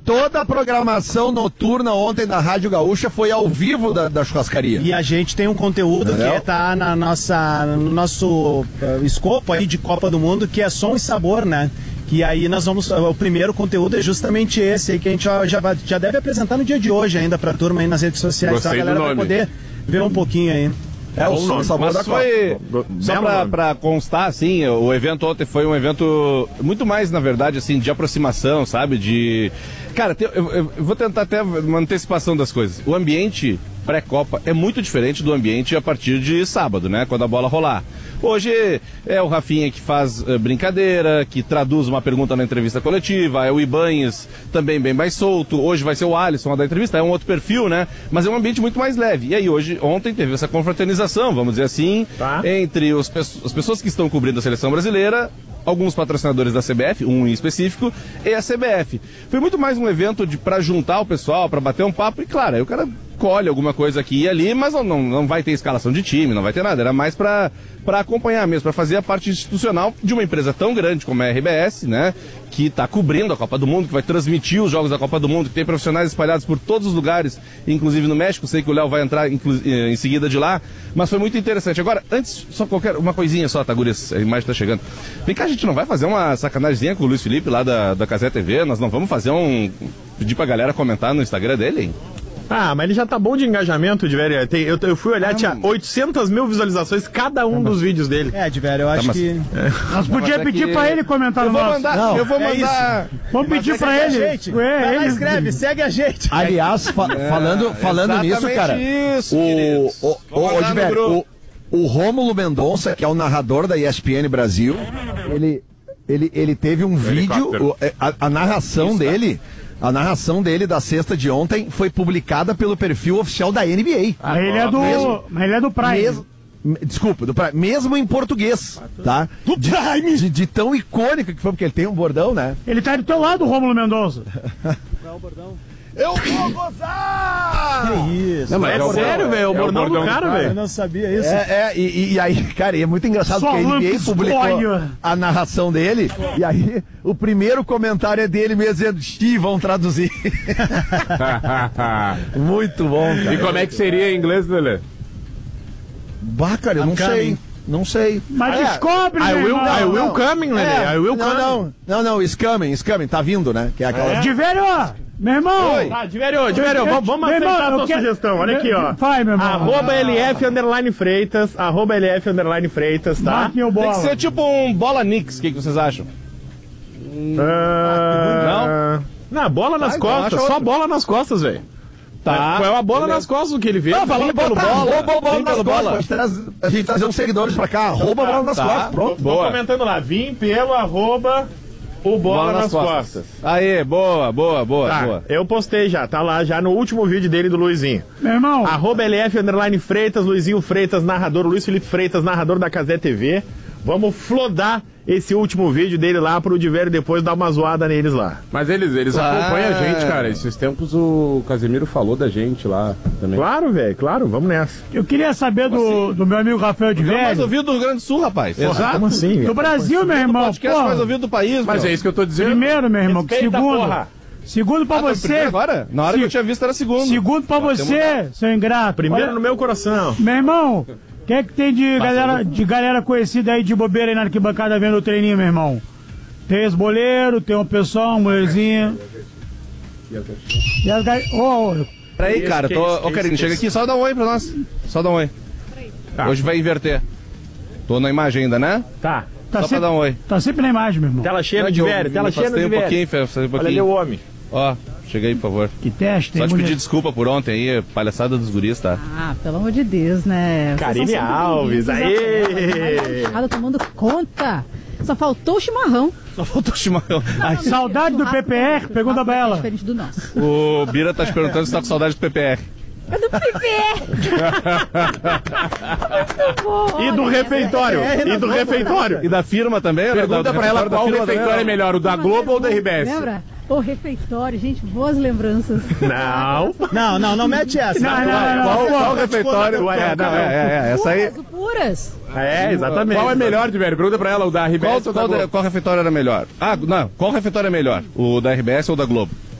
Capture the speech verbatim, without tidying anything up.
toda a programação noturna ontem da Rádio Gaúcha foi ao vivo da, da churrascaria. E a gente tem um conteúdo Entendeu? que tá na nossa, no nosso uh, escopo aí de Copa do Mundo, que é som e sabor, né? E aí nós vamos, o primeiro conteúdo é justamente esse aí, que a gente já, já, já deve apresentar no dia de hoje ainda pra turma aí nas redes sociais. Então a galera vai poder ver um pouquinho aí. É o som, sabor Mas da foi, Copa. só pra, pra constar, assim, o evento ontem foi um evento muito mais, na verdade, assim, de aproximação, sabe? De... Cara, eu, eu, eu vou tentar até uma antecipação das coisas. O ambiente pré-Copa é muito diferente do ambiente a partir de sábado, né? Quando a bola rolar. Hoje é o Rafinha que faz uh, brincadeira, que traduz uma pergunta na entrevista coletiva, é o Ibanhes também bem mais solto, hoje vai ser o Alisson a da entrevista, é um outro perfil, né? Mas é um ambiente muito mais leve. E aí hoje, ontem teve essa confraternização, vamos dizer assim, tá, entre os, as pessoas que estão cobrindo a seleção brasileira, alguns patrocinadores da C B F, um em específico, e a C B F. Foi muito mais um evento de para juntar o pessoal, para bater um papo, e claro, aí o cara colhe alguma coisa aqui e ali, mas não, não, não vai ter escalação de time, não vai ter nada, era mais para para acompanhar mesmo, para fazer a parte institucional de uma empresa tão grande como a R B S, né, que está cobrindo a Copa do Mundo, que vai transmitir os jogos da Copa do Mundo, que tem profissionais espalhados por todos os lugares, inclusive no México. Sei que o Léo vai entrar em seguida de lá, mas foi muito interessante. Agora, antes, só qualquer uma coisinha só, tá, Gurias? A imagem tá chegando. Vem cá, a gente não vai fazer uma sacanagemzinha com o Luiz Felipe lá da, da Cazé T V? Nós não vamos fazer um... pedir pra galera comentar no Instagram dele, hein? Ah, mas ele já tá bom de engajamento, Diverio. Tem, eu, eu fui olhar, ah, tinha oitocentas mil visualizações cada um dos vídeos dele. É, Diverio, eu acho tá, mas... que... É. Nós podíamos pedir que... pra ele comentar eu no vou nosso. mandar, Não, eu vou mandar... É Vamos mas pedir pra ele. Gente. Ué, ele escreve, segue a gente. Aliás, fa é, falando, falando nisso, cara, isso, o, o, o, o, Diverio, o, o Rômulo Mendonça, que é o narrador da E S P N Brasil, ele, ele, ele teve um vídeo, a, a narração isso, dele... A narração dele da sexta de ontem foi publicada pelo perfil oficial da N B A. Ah, ele é do, mesmo, mas ele é do Prime. Mesmo, desculpa, do Prime. Mesmo em português, tá? Do de, Prime! De, de tão icônica que foi, porque ele tem um bordão, né? Ele tá do teu lado, Rômulo Mendonça. Não, o bordão. Eu vou gozar! Que isso? Não, mas é, é sério, velho? É o bordão do cara, velho. Eu não sabia isso. É, é e, e aí, cara, é muito engraçado Só porque a N B A publicou spoiler. a narração dele, e aí o primeiro comentário é dele mesmo dizendo, Xi, vão traduzir. Muito bom, cara. E como é que seria em inglês, Lelê? Bah, cara, eu não sei. Não sei. Mas é, descobre, I will, não, I will não. coming, Lelê. É, I will não, coming. não, não, não, it's coming, it's coming, tá vindo, né? Que é aquela... É. Diverio, meu irmão. Oi. Tá, Diverio, Diverio, vamos, vamos aceitar irmão, a tua quero... sugestão. Olha aqui, ó. Vai, meu irmão. Arroba L F underline Freitas, arroba L F underline Freitas, tá? Tem que ser tipo um bola Knicks, o que, que vocês acham? Uh... Não? Não, bola nas ah, costas, então só bola nas costas, velho. Tá. É uma bola nas costas do que ele vê. Não, falando pelo bola. Rouba bola nas costas. A gente traz uns seguidores pra cá. Rouba bola nas costas. Pronto. Tô comentando lá. Vim pelo arroba o bola, bola nas, nas costas. costas. Aê, boa, boa, boa, tá, boa. Eu postei já. Tá lá já no último vídeo dele do Luizinho. Meu irmão. Arroba L F underline Freitas, Luizinho Freitas, narrador. Luiz Felipe Freitas, narrador da Cazé T V. Vamos flodar esse último vídeo dele lá pro Diverio depois dar uma zoada neles lá. Mas eles, eles ah. acompanham a gente, cara. Esses tempos o Casemiro falou da gente lá também. Claro, velho, claro, vamos nessa. Eu queria saber do, do meu amigo Rafael de Velho. mais ouvido do Rio Grande do Sul, rapaz. Exato. Como assim? Do Brasil, meu irmão. Podcast mais ouvido do país, Mas meu. é isso que eu tô dizendo. Primeiro, meu irmão, que segundo. Porra. Segundo pra ah, você. Agora? Na hora Se... que eu tinha visto era segundo. Segundo pra Pode você, seu ingrato. Primeiro Olha... no meu coração. Meu irmão. O que é que tem de galera, de galera conhecida aí de bobeira aí na arquibancada vendo o treininho, meu irmão? Tem os boleiros, tem um pessoal, uma mulherzinha. E as galera... Oh, oh. Peraí, cara, tô... Ô, oh, Karine, chega aqui, só dá um oi pra nós. Só dá um oi. Tá. Hoje vai inverter. Tô na imagem ainda, né? Tá. Tá só sempre, pra dar um oi. Tá sempre na imagem, meu irmão. Tela cheia de velho, tela cheia de velho. Um pouquinho, Fê, um pouquinho. Olha ali o homem. Ó, chega aí, por favor. Que teste, Só te pedir desculpa por ontem aí, palhaçada dos guris, tá? Ah, pelo amor de Deus, né? Karine Alves, aê! Tá tomando conta. Só faltou o chimarrão. Só faltou o chimarrão. Ai, saudade do P P R, pergunta pra ela. Diferente do nosso. O Bira tá te perguntando se tá com saudade do P P R. É do P P R. Muito bom. E do refeitório. E do refeitório. E da firma também? Pergunta pra ela qual refeitório é melhor, o da Globo ou da R B S? Lembra? O refeitório, gente, boas lembranças. Não. Não, não, não mete essa. Não, não, não, não, qual, não, qual refeitório? É, não, é, é, é, essa aí. Puras, puras. É, exatamente. Qual é melhor, de velho? Pergunta pra ela, o da R B S qual, ou da qual, Globo? Qual refeitório era melhor? Ah, não, qual refeitório é melhor? O da R B S ou da Globo?